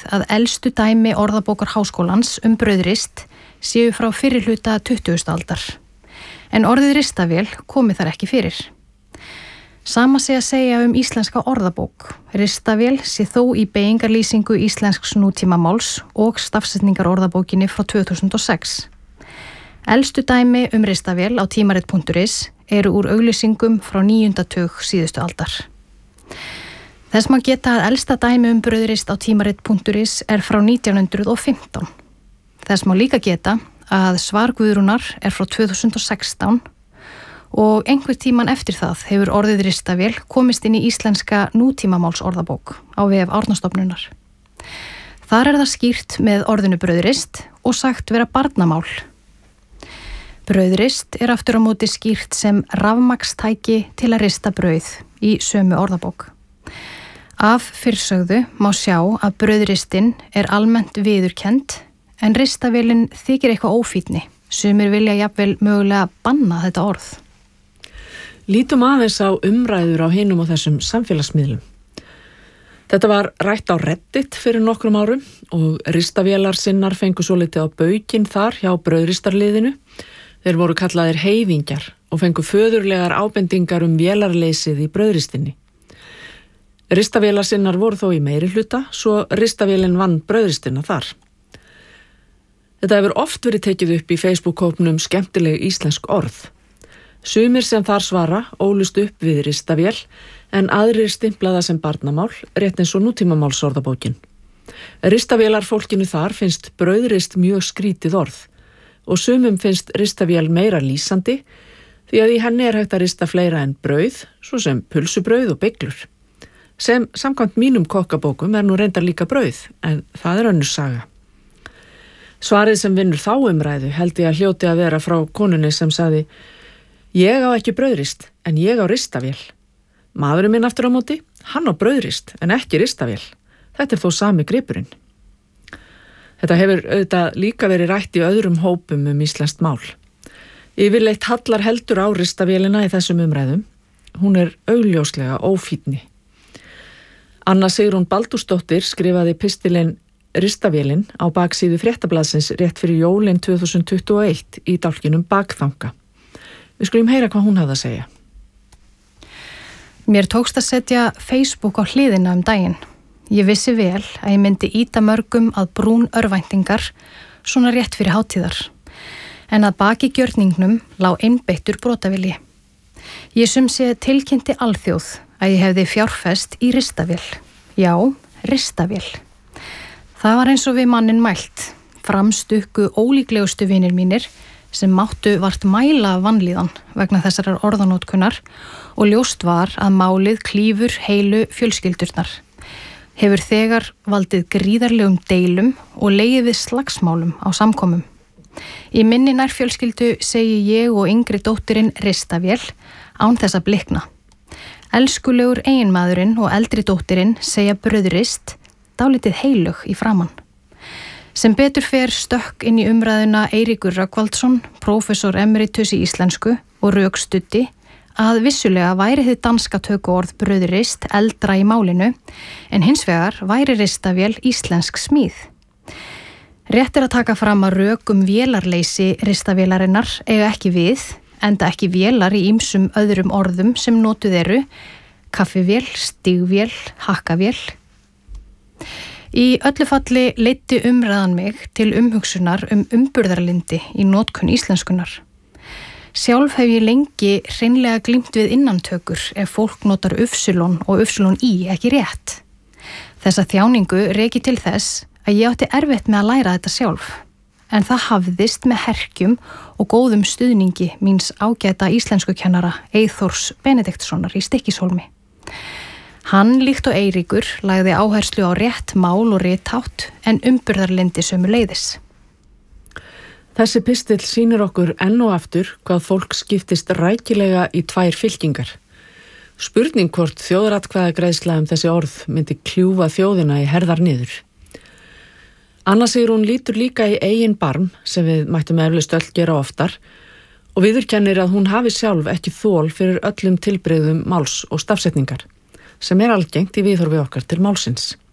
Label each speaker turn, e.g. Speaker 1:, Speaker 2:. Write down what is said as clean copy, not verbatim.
Speaker 1: að elstu dæmi orðabókar Háskólans brauðrist séu frá fyrri hluta 20. aldar. En orðið ristavél komi þar ekki fyrir. Sama sé að segja íslenska orðabók. Ristavél sé þó í beygingarlýsingu íslensks nútímamáls og stafsetningar orðabókinni frá 2006. Elstu dæmi ristavél á tímarit.is eru úr auglýsingum frá 9. tug síðustu aldar. Þess má geta að elsta dæmi brauðrist á tímarit.is er frá 1915. Þess má líka geta að svar Guðrúnar er frá 2016 og einhver tíman eftir það hefur orðið ristavél komist inn í íslenska nútímamálsorðabók á vef Árnastofnunar. Þar er það skýrt með orðinu brauðrist og sagt vera barnamál. Brauðrist er aftur á móti skýrt sem rafmagnstæki til að rista brauð í sömu orðabók. Af fyrirsögðu má sjá að brauðristin er almennt viðurkennd en ristavélin þykir eitthvað ófínni. Sumir vilja jafnvel mögulega banna þetta orð.
Speaker 2: Lítum aðeins á umræður á hinum og þessum samfélagsmiðlum. Þetta var rætt á Reddit fyrir nokkrum árum og ristavélar sinnar fengu svolítið á baukinn þar hjá brauðristarliðinu. Þeir voru kallaðir heiðingjar og fengu föðurlegar ábendingar vélarleysið í brauðristinni. Ristavélar sinnar voru þó í meiri hluta, svo ristavélin vann brauðristina þar. Þetta hefur oft verið tekið upp í Facebook-hópnum skemmtileg íslensk orð. Sumir sem þar svara ólust upp við ristavél en aðrir stimplaða sem barnamál, rétt eins og nútímamálsorðabókin. Ristavélar fólkinu þar finnst brauðrist mjög skrítið orð og sumum finnst ristavél meira lýsandi því að í henni er hægt að rista fleira en brauð, svo sem pulsubrauð og beiglur. Sem samkvæmt mínum kokkabókum er nú reyndar líka brauð, en það er önnur saga. Svarið sem vinnur þá umræðu held ég að hljóti að vera frá konunni sem sagði: Ég á ekki brauðrist, en ég á ristavél. Maðurinn minn aftur á móti, hann á brauðrist, en ekki ristavél. Þetta er þó sami gripurinn. Þetta hefur auðvitað líka verið rætt í öðrum hópum íslenskt mál. Yfirleitt hallar heldur á ristavélina í þessum umræðum. Hún er augljóslega ófínni. Anna Sigrún Baldursdóttir skrifaði pistilinn Ristavélin á baksíðu Fréttablaðsins rétt fyrir jólin 2021 í dálkinum Bakþanga. Við skulum heyra hvað hún hafði að segja.
Speaker 1: Mér tókst að setja Facebook á hliðina daginn. Ég vissi vel að ég myndi ýta mörgum að brún örvæntingar svona rétt fyrir hátíðar. En að baki gjörningnum lá einbeittur brotavilji. Ég sumsé tilkynnti alþjóð að ég hefði fjárfest í ristavél. Já, ristavél. Það var eins og við mannin mælt. Framstukku ólíklegustu vinir mínir sem máttu vart mæla vanlíðan vegna þessarar orðanótkunnar og ljóst var að málið klífur heilu fjölskyldurnar. Hefur þegar valdið gríðarlegum deilum og legið við slagsmálum á samkomum. Í minni nærfjölskyldu segi ég og yngri dóttirinn ristavél án þess að blikna. Elskulegur eiginmaðurinn og eldri dóttirinn segja brauðrist, dálítið heilug í framan. Sem betur fer stökk inn í umræðuna Eiríkur Rögnvaldsson, prófessor emeritus í íslensku og rökstuddi að vissulega væri þið danska tökuorð brauðrist eldra í málinu en hins vegar væri ristavél íslensk smíð. Rétt er að taka fram að rök vélarleysi ristavélarinnar eiga ekki við, enda ekki vélar í ýmsum öðrum orðum sem notuð eru, kaffivél, stígvél, hakkavél. Í öllu falli leiddi umræðan mig til umhugsunar umburðarlyndi í notkun íslenskunar. Sjálf hef ég lengi hreinlega glímt við innantökur ef fólk notar ufsulon og ufsulon í ekki rétt. Þessa þjáningu reki til þess að ég átti erfitt með að læra þetta sjálf, en það hafðist með herkjum og góðum stuðningi míns ágæta íslenskukennara Eyþórs Benediktssonar í Stykkishólmi. Hann líkt og Eiríkur lagði áherslu á rétt mál og rithátt en umburðarlyndi sömuleiðis.
Speaker 2: Þessi pistill sýnir okkur enn og aftur hvað fólk skiptist rækilega í tvær fylkingar. Spurning hvort þjóðaratkvæðagreiðsla þessi orð myndi kljúfa þjóðina í herðar niður. Anna Sigrún lítur líka í eigin barm sem við mættum eflaust öll gera oftar og viðurkennir að hún hafi sjálf ekki þol fyrir öllum tilbrigðum máls og stafsetningar sem er algengt í viðhorfi okkar til málsins.